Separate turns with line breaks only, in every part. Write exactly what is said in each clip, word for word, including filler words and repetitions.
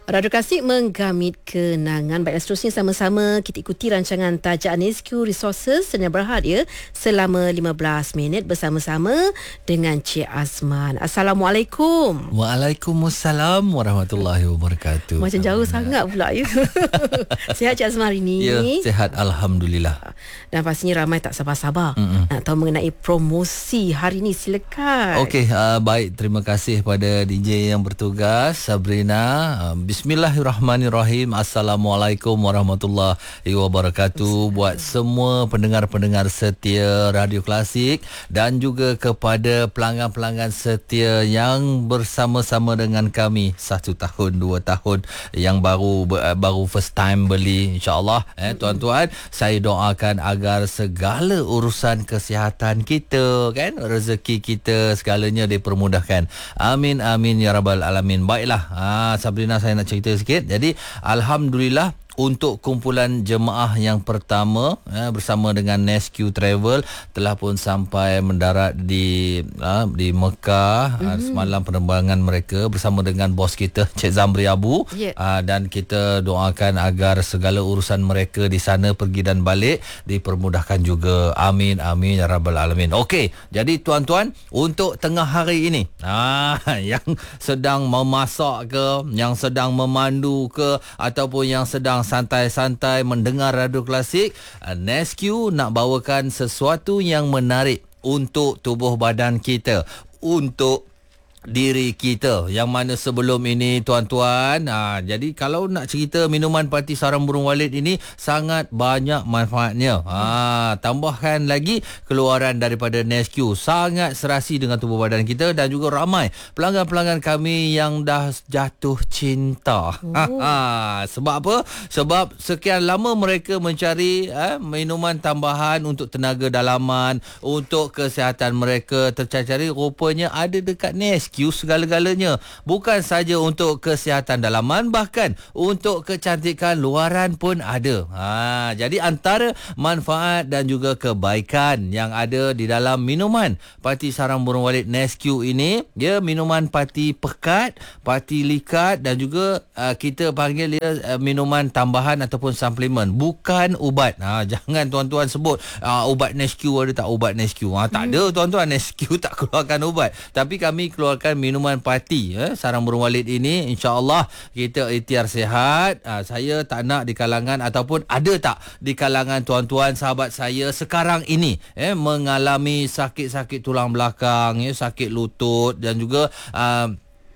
Radio Klasik menggamit kenangan. Baiklah, seterusnya sama-sama kita ikuti rancangan Tajak N S Q Resources Senar Berhad ya, selama lima belas minit bersama-sama dengan Cik Azman. Assalamualaikum.
Waalaikumsalam warahmatullahi wabarakatuh.
Macam jauh sangat pula ya. Sihat Cik Azman hari ni?
Ya, sihat alhamdulillah.
Dan pastinya ramai tak sabar-sabar Mm-mm. nak tahu mengenai promosi hari ni. Silakan.
Okey, uh, baik, terima kasih pada D J yang bertugas, Sabrina. Uh, Bismillahirrahmanirrahim. Assalamualaikum warahmatullahi wabarakatuh buat semua pendengar-pendengar setia Radio Klasik dan juga kepada pelanggan-pelanggan setia yang bersama-sama dengan kami satu tahun, dua tahun yang baru baru first time beli, insya-Allah eh tuan-tuan, saya doakan agar segala urusan kesihatan kita, kan, rezeki kita, segalanya dipermudahkan. Amin amin ya rabbal alamin. Baiklah, ah Sabrina, saya nak cerita sikit. Jadi alhamdulillah, untuk kumpulan jemaah yang pertama ya, bersama dengan N S Q Travel telah pun sampai mendarat di uh, di Mekah. Mm-hmm. Uh, semalam penerbangan mereka bersama dengan bos kita Cik Zamri Abu. Yeah. Uh, dan kita doakan agar segala urusan mereka di sana pergi dan balik dipermudahkan juga. Amin amin ya rabbal alamin. Okey, jadi tuan-tuan, untuk tengah hari ini ah yang sedang memasak ke, yang sedang memandu ke, ataupun yang sedang santai-santai mendengar Radio Klasik, N S Q nak bawakan sesuatu yang menarik untuk tubuh badan kita, untuk diri kita, yang mana sebelum ini tuan-tuan, ha, jadi kalau nak cerita minuman parti sarang burung walit ini sangat banyak manfaatnya. Ha, tambahkan lagi keluaran daripada N S Q sangat serasi dengan tubuh badan kita, dan juga ramai pelanggan-pelanggan kami yang dah jatuh cinta. Oh. Ha, sebab apa? Sebab sekian lama mereka mencari eh, minuman tambahan untuk tenaga dalaman, untuk kesihatan mereka tercari-cari, rupanya ada dekat N S Q segala-galanya. Bukan saja untuk kesihatan dalaman, bahkan untuk kecantikan luaran pun ada. Ha, jadi antara manfaat dan juga kebaikan yang ada di dalam minuman parti sarang burung walit N S Q ini, dia minuman parti pekat, parti likat, dan juga uh, kita panggil dia uh, minuman tambahan ataupun suplemen, bukan ubat. Ha, jangan tuan-tuan sebut uh, ubat N S Q ada tak, ubat N S Q. Ha, tak hmm. ada tuan-tuan, N S Q tak keluarkan ubat. Tapi kami keluarkan minuman parti eh, sarang burung walit ini. InsyaAllah kita ikhtiar sihat. Ha, saya tak nak di kalangan, ataupun ada tak di kalangan tuan-tuan sahabat saya sekarang ini eh, mengalami sakit-sakit tulang belakang, eh, sakit lutut, dan juga uh,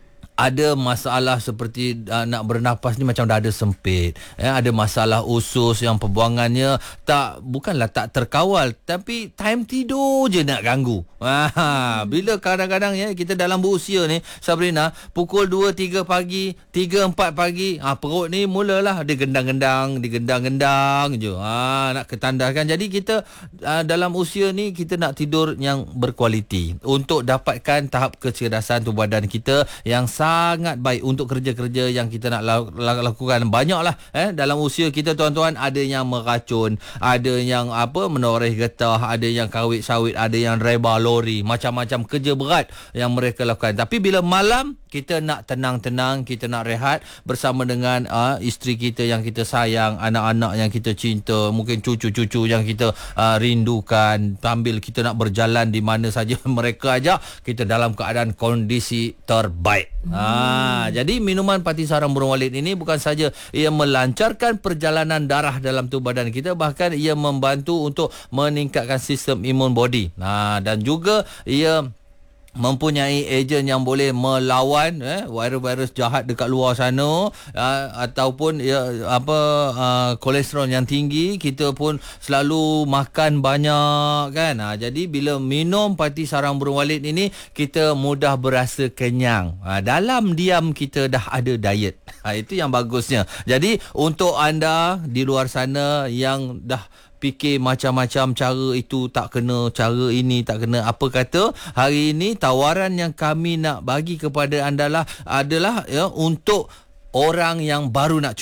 ada masalah seperti uh, nak bernafas ni macam dada sempit, ya, ada masalah usus yang pembuangannya tak, bukanlah tak terkawal, tapi time tidur je nak ganggu. Ha, bila kadang-kadang ya kita dalam berusia ni Sabrina, pukul dua tiga pagi, tiga empat pagi, ha, perut ni mulalah dia gendang-gendang, digendang-gendang je. Ha, nak ketandaskan. Jadi kita uh, dalam usia ni kita nak tidur yang berkualiti untuk dapatkan tahap kecerdasan tubuh badan kita yang sangat baik untuk kerja-kerja yang kita nak lakukan. Banyaklah eh dalam usia kita tuan-tuan, ada yang meracun, ada yang apa menoreh getah, ada yang kawit sawit, ada yang reba lori, macam-macam kerja berat yang mereka lakukan. Tapi bila malam kita nak tenang-tenang, kita nak rehat bersama dengan uh, isteri kita yang kita sayang, anak-anak yang kita cinta, mungkin cucu-cucu yang kita uh, rindukan, sambil kita nak berjalan di mana saja mereka ajak, kita dalam keadaan kondisi terbaik. Hmm. Ha, jadi minuman parti sarang burung walit ini bukan saja ia melancarkan perjalanan darah dalam tubuh badan kita, bahkan ia membantu untuk meningkatkan sistem imun body. Ha, dan juga ia mempunyai ejen yang boleh melawan eh, virus-virus jahat dekat luar sana, uh, ataupun ya apa uh, kolesterol yang tinggi. Kita pun selalu makan banyak, kan. Ha, jadi bila minum parti sarang burung walit ini, kita mudah berasa kenyang. Ha, dalam diam kita dah ada diet. Ha, itu yang bagusnya. Jadi untuk anda di luar sana yang dah fikir macam-macam cara itu tak kena, cara ini tak kena, apa kata, hari ini tawaran yang kami nak bagi kepada anda lah adalah ya, untuk orang yang baru nak cuba.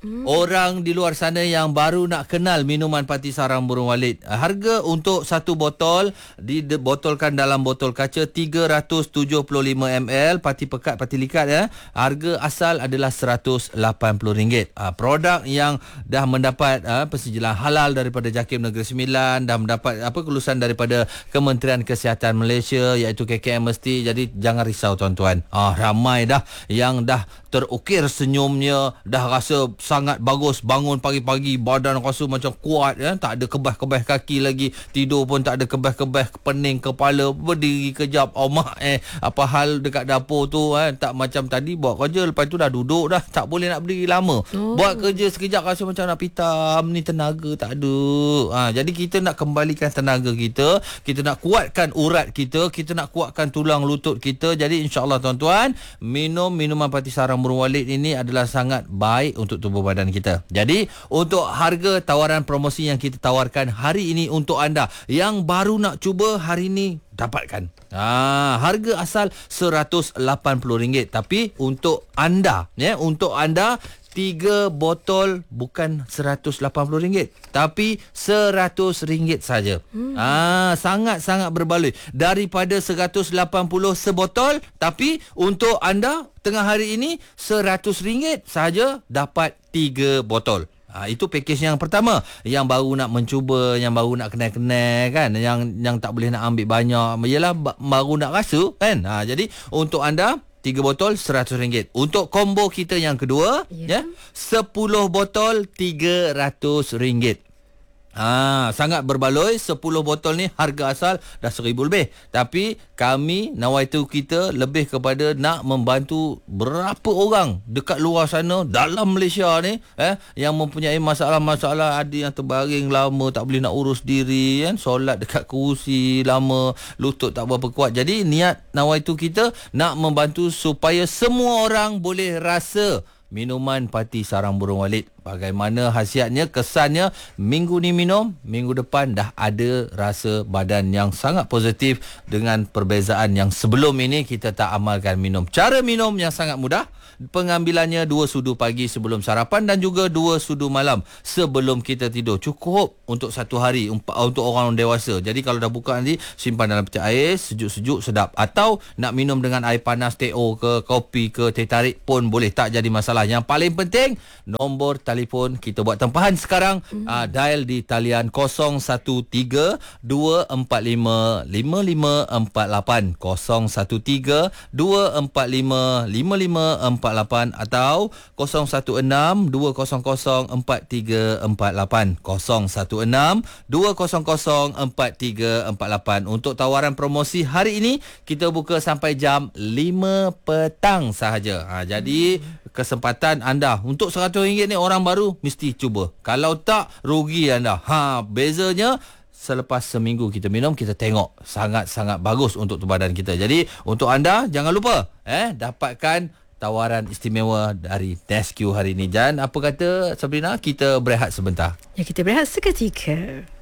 Hmm. Orang di luar sana yang baru nak kenal minuman Parti Sarang Burung Walid. Harga untuk satu botol dibotolkan dalam botol kaca tiga ratus tujuh puluh lima mililiter parti pekat, parti likat ya. Harga asal adalah seratus lapan puluh ringgit. Ha, produk yang dah mendapat ha, persetujuan halal daripada JAKIM Negeri Sembilan, dah mendapat apa kelulusan daripada Kementerian Kesihatan Malaysia iaitu K K M mesti. Jadi jangan risau tuan-tuan. Ah, ramai dah yang dah terukir senyumnya, dah rasa sangat bagus, bangun pagi-pagi badan rasa macam kuat ya, tak ada kebah-kebah kaki lagi, tidur pun tak ada kebah-kebah, pening kepala, berdiri kejap, oh mak eh apa hal dekat dapur tu eh, tak macam tadi buat kerja lepas tu dah duduk dah, tak boleh nak berdiri lama. Oh. Buat kerja sekejap rasa macam nak pitam, ni tenaga tak ada. Ha, jadi kita nak kembalikan tenaga kita, kita nak kuatkan urat kita, kita nak kuatkan tulang lutut kita. Jadi insya-Allah tuan-tuan, minum minuman Parti Sarang Burung Walid ini adalah sangat baik untuk tubuh badan kita. Jadi untuk harga tawaran promosi yang kita tawarkan hari ini untuk anda yang baru nak cuba hari ini, dapatkan. Ha, harga asal seratus lapan puluh ringgit, tapi untuk anda ya, untuk anda tiga botol bukan seratus lapan puluh ringgit, tapi seratus ringgit saja. Hmm. Ah, sangat-sangat berbaloi daripada seratus lapan puluh sebotol, tapi untuk anda tengah hari ini seratus ringgit saja dapat tiga botol. Ha, itu pakej yang pertama. Yang baru nak mencuba, yang baru nak kenal-kenal kan, yang yang tak boleh nak ambil banyak, ialah baru nak rasa kan. Ha, jadi untuk anda tiga botol seratus ringgit. Untuk combo kita yang kedua ya, ya sepuluh botol tiga ratus ringgit. Ah, sangat berbaloi. Sepuluh botol ni harga asal dah seribu lebih. Tapi kami nawaitu kita lebih kepada nak membantu berapa orang dekat luar sana, dalam Malaysia ni eh, yang mempunyai masalah-masalah. Ada yang terbaring lama, tak boleh nak urus diri kan, solat dekat kerusi lama, lutut tak berapa kuat. Jadi niat nawaitu kita nak membantu supaya semua orang boleh rasa minuman Parti Sarang Burung Walid. Bagaimana khasiatnya, kesannya, minggu ni minum, minggu depan dah ada rasa badan yang sangat positif dengan perbezaan yang sebelum ini kita tak amalkan minum. Cara minum yang sangat mudah. Pengambilannya dua sudu pagi sebelum sarapan dan juga dua sudu malam sebelum kita tidur. Cukup untuk satu hari untuk orang dewasa. Jadi kalau dah buka nanti, simpan dalam pecah air, sejuk-sejuk sedap. Atau nak minum dengan air panas, teh O ke, kopi ke, teh tarik pun boleh, tak jadi masalah. Yang paling penting, nombor telefon kita buat tempahan sekarang. Hmm. Uh, dial di talian kosong satu tiga dua empat lima lima lima empat lapan, kosong satu tiga dua empat lima lima lima empat lapan, atau kosong satu enam dua kosong kosong empat tiga empat lapan, kosong satu enam dua kosong kosong empat tiga empat lapan. Untuk tawaran promosi hari ini kita buka sampai jam lima petang sahaja. Ha, jadi kesempatan anda untuk seratus ringgit ni, orang baru mesti cuba. Kalau tak, rugi anda. Ha, bezanya selepas seminggu kita minum, kita tengok sangat-sangat bagus untuk tubuh badan kita. Jadi untuk anda, jangan lupa eh dapatkan tawaran istimewa dari Nesque hari ini. Dan apa kata Sabrina, kita berehat sebentar.
Ya, kita berehat seketika.